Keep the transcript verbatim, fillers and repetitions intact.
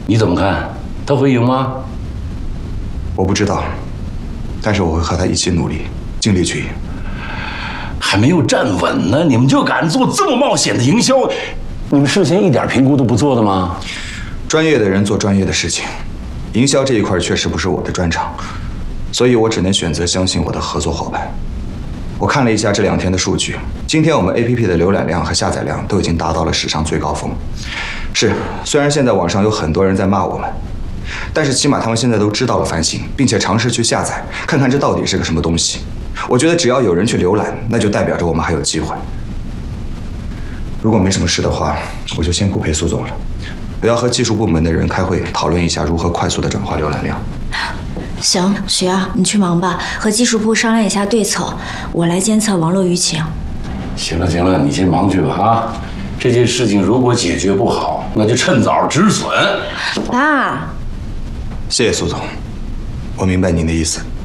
你怎么看？他会赢吗？ 我不知道，但是我会和他一起努力，尽力去赢。 还没有站稳呢，你们就敢做这么冒险的营销？你们事先一点评估都不做的吗？ 专业的人做专业的事情，营销这一块确实不是我的专长，所以我只能选择相信我的合作伙伴。我看了一下这两天的数据，今天我们 A P P 的浏览量和下载量都已经达到了史上最高峰。是，虽然现在网上有很多人在骂我们，但是起码他们现在都知道了翻新，并且尝试去下载，看看这到底是个什么东西。我觉得只要有人去浏览，那就代表着我们还有机会。如果没什么事的话，我就先不陪苏总了。我要和技术部门的人开会，讨论一下如何快速的转化浏览量。 行，雪儿，你去忙吧，和技术部商量一下对策，我来监测网络舆情。 行了行了，你先忙去吧啊！这件事情如果解决不好，那就趁早止损。 爸， 谢谢苏总，我明白您的意思。